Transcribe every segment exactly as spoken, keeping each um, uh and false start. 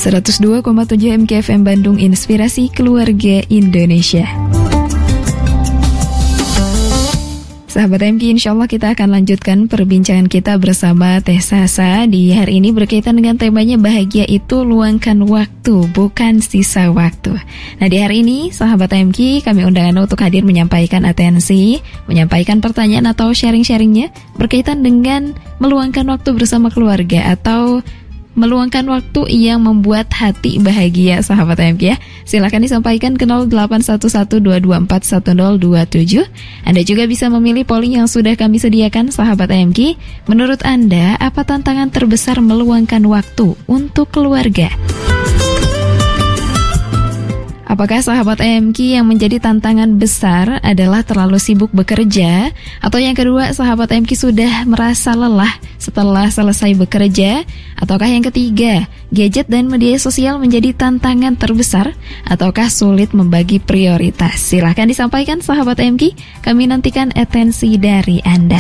seratus dua koma tujuh M K F M Bandung, Inspirasi Keluarga Indonesia. Sahabat M K, insya Allah kita akan lanjutkan perbincangan kita bersama Teh Sasa di hari ini berkaitan dengan temanya bahagia itu luangkan waktu, bukan sisa waktu. Nah di hari ini sahabat M K kami undang Anda untuk hadir menyampaikan atensi, menyampaikan pertanyaan atau sharing-sharingnya berkaitan dengan meluangkan waktu bersama keluarga atau meluangkan waktu yang membuat hati bahagia sahabat M K ya. Silakan disampaikan ke nol delapan satu satu dua dua empat satu nol dua tujuh. Anda juga bisa memilih polling yang sudah kami sediakan sahabat M K. Menurut Anda, apa tantangan terbesar meluangkan waktu untuk keluarga? Apakah sahabat M K yang menjadi tantangan besar adalah terlalu sibuk bekerja? Atau yang kedua, sahabat M K sudah merasa lelah setelah selesai bekerja? Ataukah yang ketiga, gadget dan media sosial menjadi tantangan terbesar? Ataukah sulit membagi prioritas? Silahkan disampaikan sahabat M K, kami nantikan atensi dari Anda.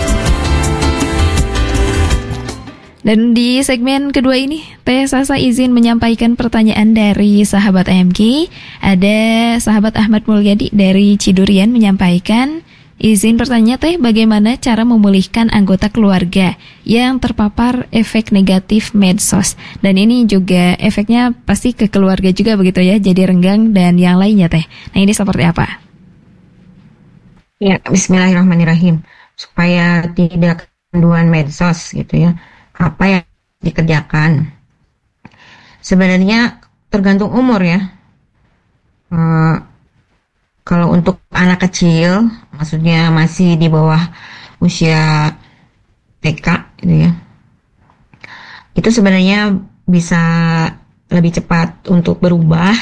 Dan di segmen kedua ini, Teh Sasa izin menyampaikan pertanyaan dari sahabat M K. Ada sahabat Ahmad Mulyadi dari Cidurian menyampaikan, izin bertanya Teh, bagaimana cara memulihkan anggota keluarga yang terpapar efek negatif medsos? Dan ini juga efeknya pasti ke keluarga juga begitu ya, jadi renggang dan yang lainnya Teh. Nah ini seperti apa? Ya, bismillahirrahmanirrahim. Supaya tidak kecanduan medsos gitu ya, apa yang dikerjakan? Sebenarnya tergantung umur ya. Uh, kalau untuk anak kecil, maksudnya masih di bawah usia T K gitu ya, itu sebenarnya bisa lebih cepat untuk berubah.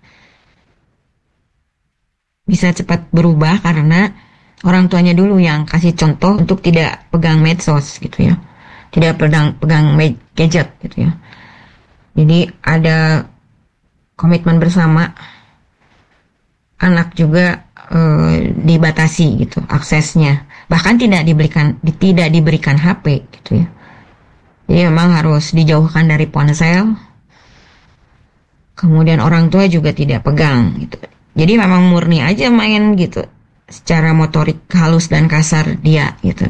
Bisa cepat berubah karena orang tuanya dulu yang kasih contoh untuk tidak pegang medsos gitu ya, tidak pegang pegang gadget gitu ya. Jadi ada komitmen bersama, anak juga e, dibatasi gitu aksesnya, bahkan tidak diberikan di, tidak diberikan H P gitu ya. Jadi memang harus dijauhkan dari ponsel. Kemudian orang tua juga tidak pegang gitu. Jadi memang murni aja main gitu, secara motorik halus dan kasar dia gitu.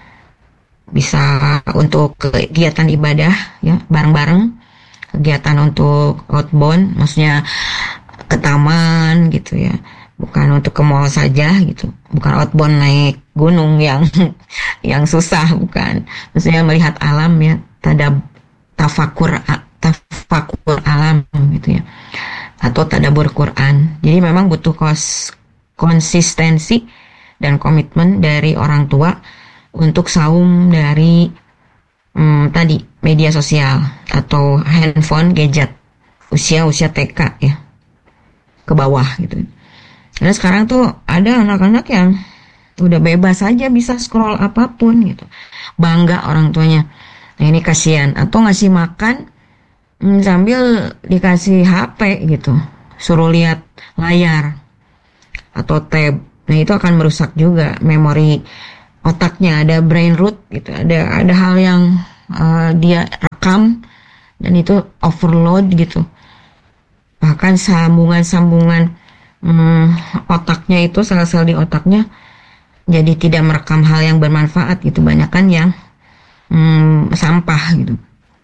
Bisa untuk kegiatan ibadah ya bareng-bareng, kegiatan untuk outbound, maksudnya ke taman gitu ya, bukan untuk ke mall saja gitu, bukan outbound naik gunung yang yang susah, bukan, maksudnya melihat alam ya, tadab tafakur tafakur alam gitu ya, atau tadabbur Quran. Jadi memang butuh kos, konsistensi dan komitmen dari orang tua untuk saum dari hmm, tadi media sosial atau handphone, gadget usia-usia T K ya ke bawah gitu. Karena sekarang tuh ada anak-anak yang udah bebas aja bisa scroll apapun gitu, bangga orang tuanya. Nah ini kasihan. Atau ngasih makan hmm, sambil dikasih H P gitu, suruh lihat layar atau tab. Nah itu akan merusak juga memori otaknya, ada brain root gitu, ada ada hal yang uh, dia rekam dan itu overload gitu. Bahkan sambungan-sambungan um, otaknya itu, sel-sel di otaknya jadi tidak merekam hal yang bermanfaat gitu, banyakan yang um, sampah gitu.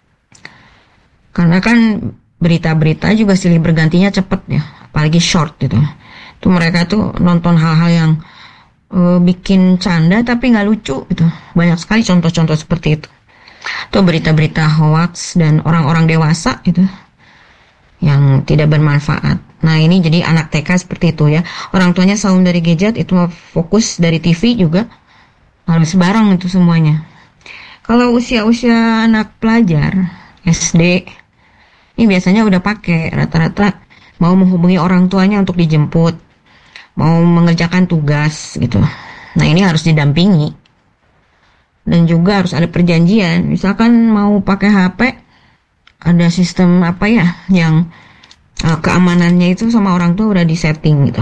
Karena kan berita-berita juga silih bergantinya cepet ya, apalagi short gitu. Itu mereka tuh nonton hal-hal yang Uh, bikin canda tapi nggak lucu gitu. Banyak sekali contoh-contoh seperti itu. Itu berita-berita hoax dan orang-orang dewasa gitu yang tidak bermanfaat. Nah ini jadi anak T K seperti itu ya. Orang tuanya saum dari gadget, itu fokus dari T V juga harus bareng itu semuanya. Kalau usia-usia anak pelajar S D, ini biasanya udah pakai rata-rata mau menghubungi orang tuanya untuk dijemput, mau mengerjakan tugas gitu. Nah ini harus didampingi dan juga harus ada perjanjian. Misalkan mau pakai H P, ada sistem apa ya yang uh, keamanannya itu sama orang tua udah disetting gitu.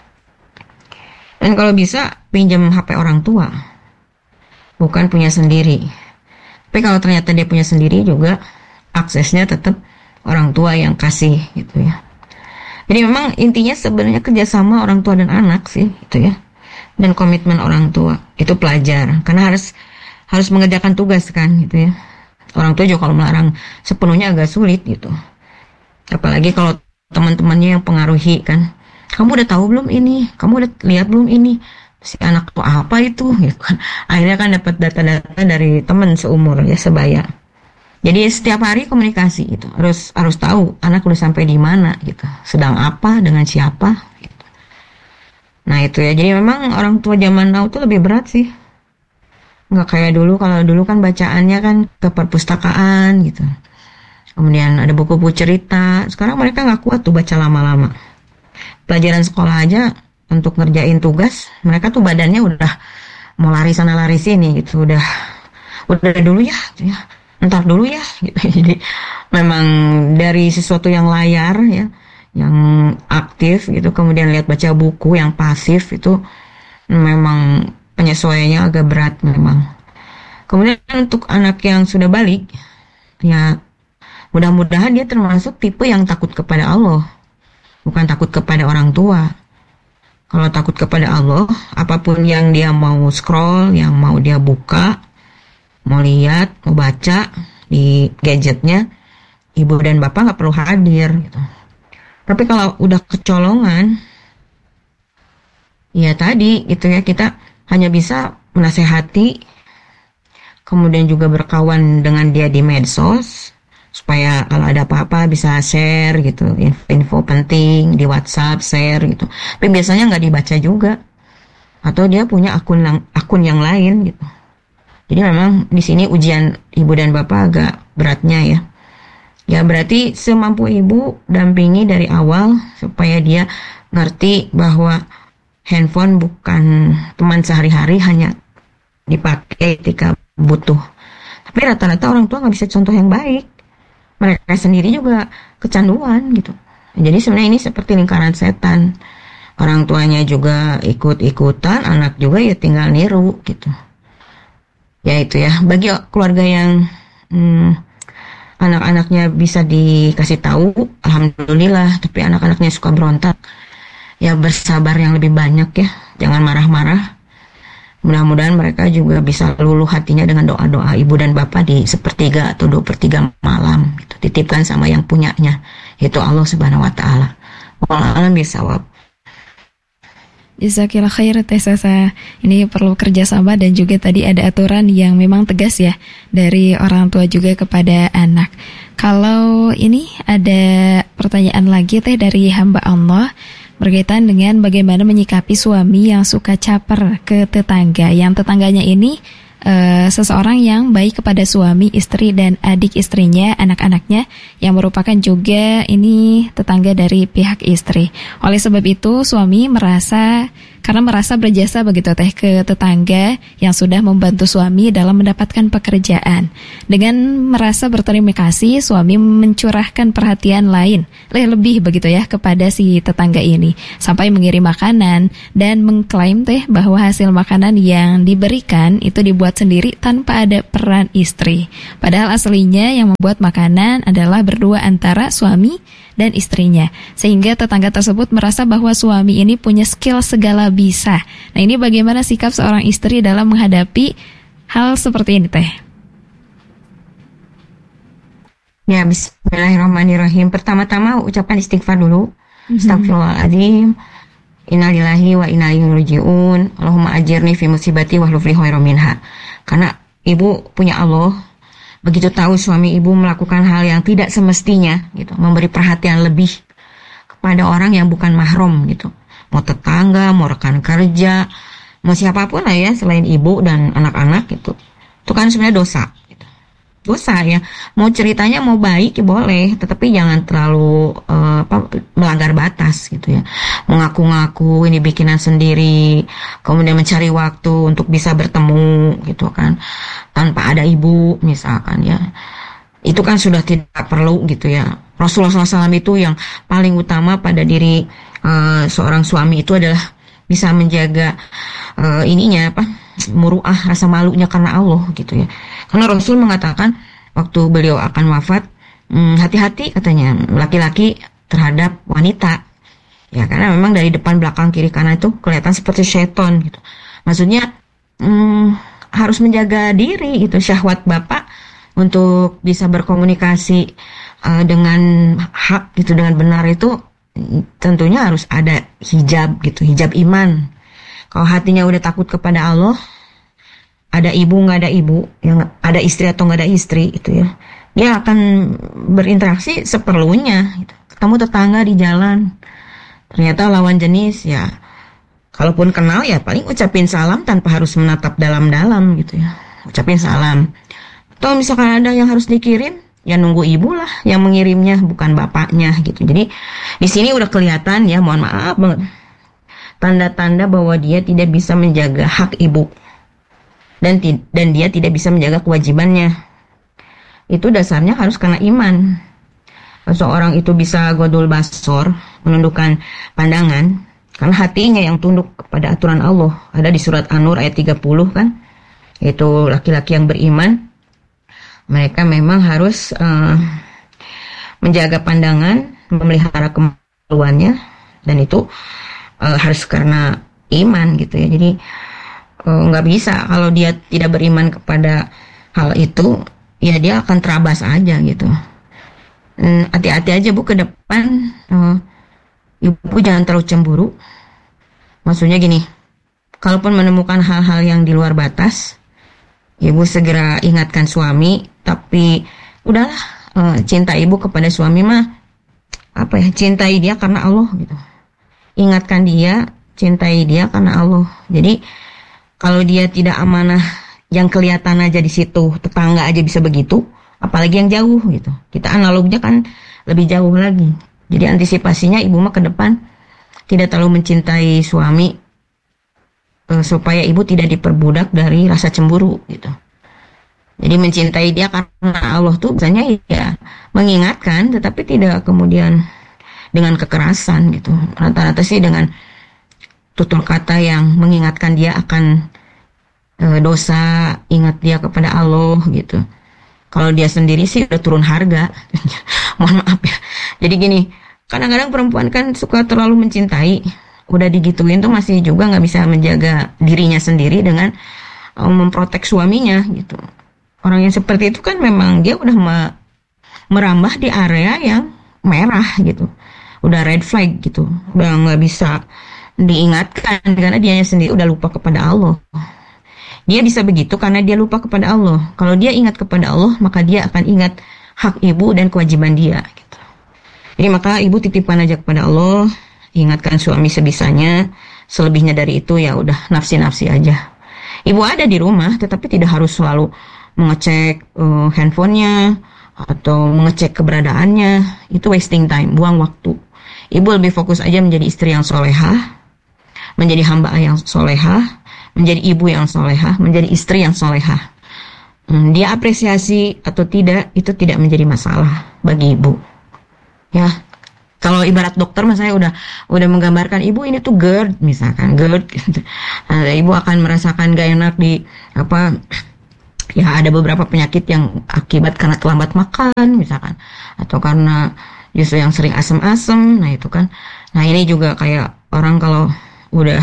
Dan kalau bisa pinjam H P orang tua, bukan punya sendiri. Tapi kalau ternyata dia punya sendiri juga, aksesnya tetap orang tua yang kasih gitu ya. Jadi memang intinya sebenarnya kerjasama orang tua dan anak sih gitu ya, dan komitmen orang tua itu pelajar, karena harus harus mengerjakan tugas kan gitu ya. Orang tua juga kalau melarang sepenuhnya agak sulit gitu, apalagi kalau teman-temannya yang pengaruhi kan, kamu udah tahu belum ini, kamu udah lihat belum ini, si anak tuh apa itu gitu kan. Akhirnya kan dapat data-data dari teman seumur ya, sebaya. Jadi setiap hari komunikasi gitu, harus harus tahu anak udah sampai di mana gitu, sedang apa, dengan siapa gitu. Nah itu ya, jadi memang orang tua zaman now tuh lebih berat sih, nggak kayak dulu. Kalau dulu kan bacaannya kan ke perpustakaan gitu, kemudian ada buku-buku cerita. Sekarang mereka nggak kuat tuh baca lama-lama. Pelajaran sekolah aja untuk ngerjain tugas, mereka tuh badannya udah mau lari sana lari sini gitu, udah udah dulu ya gitu ya, ntar dulu ya gitu. Jadi memang dari sesuatu yang layar ya, yang aktif gitu, kemudian lihat baca buku yang pasif, itu memang penyesuaiannya agak berat memang. Kemudian untuk anak yang sudah balik ya, mudah-mudahan dia termasuk tipe yang takut kepada Allah, bukan takut kepada orang tua. Kalau takut kepada Allah, apapun yang dia mau scroll, yang mau dia buka, mau lihat, mau baca di gadgetnya, ibu dan bapak nggak perlu hadir gitu. Tapi kalau udah kecolongan, ya tadi gitu ya, kita hanya bisa menasehati, kemudian juga berkawan dengan dia di medsos, supaya kalau ada apa-apa bisa share gitu, info-info penting di WhatsApp share gitu. Tapi biasanya nggak dibaca juga, atau dia punya akun akun yang lain gitu. Jadi memang di sini ujian ibu dan bapak agak beratnya ya. Ya berarti semampu ibu dampingi dari awal supaya dia ngerti bahwa handphone bukan teman sehari-hari, hanya dipakai ketika butuh. Tapi rata-rata orang tua nggak bisa contoh yang baik. Mereka sendiri juga kecanduan gitu. Jadi sebenarnya ini seperti lingkaran setan. Orang tuanya juga ikut-ikutan, anak juga ya tinggal niru gitu. Ya itu ya, bagi keluarga yang hmm, anak-anaknya bisa dikasih tahu, alhamdulillah. Tapi anak-anaknya suka berontak, ya bersabar yang lebih banyak ya, jangan marah-marah. Mudah-mudahan mereka juga bisa luluh hatinya dengan doa-doa ibu dan bapak di sepertiga atau dua per tiga malam gitu. Titipkan sama yang punyanya, yaitu Allah Subhanahu wa Ta'ala. Wallahu a'lam bishawab. Jazakillah khair Teh Sasa. Ini perlu kerjasama dan juga tadi ada aturan yang memang tegas ya dari orang tua juga kepada anak. Kalau ini ada pertanyaan lagi Teh dari hamba Allah berkaitan dengan bagaimana menyikapi suami yang suka caper ke tetangga, yang tetangganya ini uh, seseorang yang baik kepada suami, istri dan adik istrinya, anak-anaknya yang merupakan juga ini tetangga dari pihak istri. Oleh sebab itu suami merasa karena merasa berjasa begitu Teh ke tetangga yang sudah membantu suami dalam mendapatkan pekerjaan. Dengan merasa berterima kasih, suami mencurahkan perhatian lain, lebih begitu ya kepada si tetangga ini, sampai mengirim makanan dan mengklaim Teh bahwa hasil makanan yang diberikan itu dibuat sendiri tanpa ada peran istri. Padahal aslinya yang membuat makanan adalah berdua antara suami dan istrinya, sehingga tetangga tersebut merasa bahwa suami ini punya skill segala bisa. Nah ini bagaimana sikap seorang istri dalam menghadapi hal seperti ini Teh? Ya bismillahirrahmanirrahim. Pertama-tama ucapkan istighfar dulu. Mm-hmm. Astagfirullahaladzim, innalillahi wa inna ilaihi raji'un, Allahumma ajirni fi musibati wa hlufli khairum minha. Karena ibu punya Allah, begitu tahu suami ibu melakukan hal yang tidak semestinya gitu, memberi perhatian lebih kepada orang yang bukan mahram gitu, mau tetangga, mau rekan kerja, mau siapapun lah ya selain ibu dan anak-anak gitu, itu kan sebenarnya dosa gitu. Dosa ya, mau ceritanya mau baik ya boleh, tetapi jangan terlalu uh, apa, melanggar batas gitu ya, mengaku-ngaku ini bikinan sendiri, kemudian mencari waktu untuk bisa bertemu gitu kan tanpa ada ibu misalkan ya, itu kan sudah tidak perlu gitu ya. Rasulullah shallallahu alaihi wasallam itu yang paling utama pada diri uh, seorang suami itu adalah bisa menjaga uh, ininya apa, muruah, rasa malunya karena Allah gitu ya. Karena Rasul mengatakan waktu beliau akan wafat, Hmm, hati-hati katanya laki-laki terhadap wanita. Ya karena memang dari depan, belakang, kiri, kanan itu kelihatan seperti setan gitu. Maksudnya hmm, harus menjaga diri gitu, syahwat bapak untuk bisa berkomunikasi uh, dengan hak gitu, dengan benar itu tentunya harus ada hijab gitu, hijab iman. Kalau hatinya udah takut kepada Allah, ada ibu nggak ada ibu, yang ada istri atau nggak ada istri itu ya, dia akan berinteraksi seperlunya gitu. Ketemu tetangga di jalan, ternyata lawan jenis ya, kalaupun kenal ya paling ucapin salam tanpa harus menatap dalam-dalam gitu ya, ucapin salam. Atau misalkan ada yang harus dikirim, ya nunggu ibu lah yang mengirimnya, bukan bapaknya gitu. Jadi di sini udah kelihatan ya, mohon maaf banget, tanda-tanda bahwa dia tidak bisa menjaga hak ibu. Dan, dan dia tidak bisa menjaga kewajibannya. Itu dasarnya harus karena iman. Seorang itu bisa godul basor, menundukkan pandangan, karena hatinya yang tunduk kepada aturan Allah. Ada di surat An-Nur ayat tiga puluh kan, itu laki-laki yang beriman, mereka memang harus uh, menjaga pandangan, memelihara kemaluannya, dan itu uh, harus karena iman gitu ya. Jadi nggak uh, bisa kalau dia tidak beriman kepada hal itu, ya dia akan terabas aja gitu. Hmm, hati-hati aja Bu ke depan, uh, ibu jangan terlalu cemburu. Maksudnya gini, kalaupun menemukan hal-hal yang di luar batas, ibu segera ingatkan suami. Tapi udahlah, uh, cinta ibu kepada suami mah apa ya, cintai dia karena Allah gitu. Ingatkan dia, cintai dia karena Allah. Jadi kalau dia tidak amanah, yang kelihatan aja di situ, tetangga aja bisa begitu, apalagi yang jauh gitu. Kita analognya kan lebih jauh lagi. Jadi antisipasinya ibu mah ke depan tidak terlalu mencintai suami, uh, supaya ibu tidak diperbudak dari rasa cemburu gitu. Jadi mencintai dia karena Allah tuh biasanya ya mengingatkan, tetapi tidak kemudian dengan kekerasan gitu. Rata-rata sih dengan tutur kata yang mengingatkan dia akan e, dosa, ingat dia kepada Allah gitu. Kalau dia sendiri sih udah turun harga. Mohon maaf ya. Jadi gini, kadang-kadang perempuan kan suka terlalu mencintai, udah digituin tuh masih juga nggak bisa menjaga dirinya sendiri dengan e, memprotek suaminya gitu. Orang yang seperti itu kan memang dia udah me- merambah di area yang merah gitu, udah red flag gitu, udah nggak bisa diingatkan karena dia sendiri udah lupa kepada Allah. Dia bisa begitu karena dia lupa kepada Allah. Kalau dia ingat kepada Allah, maka dia akan ingat hak ibu dan kewajiban dia gitu. Jadi maka ibu titipkan aja kepada Allah, ingatkan suami sebisanya, selebihnya dari itu ya udah nafsi-nafsi aja. Ibu ada di rumah, tetapi tidak harus selalu mengecek uh, handphonenya atau mengecek keberadaannya. Itu wasting time, buang waktu. Ibu lebih fokus aja menjadi istri yang solehah, menjadi hamba yang solehah, menjadi ibu yang solehah, menjadi istri yang solehah. Hmm, dia apresiasi atau tidak, itu tidak menjadi masalah bagi ibu. Ya, kalau ibarat dokter, mas saya udah udah menggambarkan ibu ini tuh GERD misalkan, GERD. Gitu. Nah, ibu akan merasakan gak enak di apa? Ya ada beberapa penyakit yang akibat karena terlambat makan misalkan, atau karena justru yang sering asem-asem. Nah itu kan, nah ini juga kayak orang kalau udah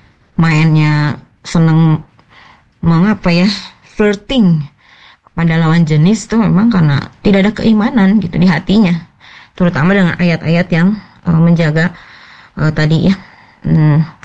mainnya seneng mengapa ya, flirting pada lawan jenis tuh memang karena tidak ada keimanan gitu di hatinya, terutama dengan ayat-ayat yang uh, menjaga uh, tadi ya, hmm,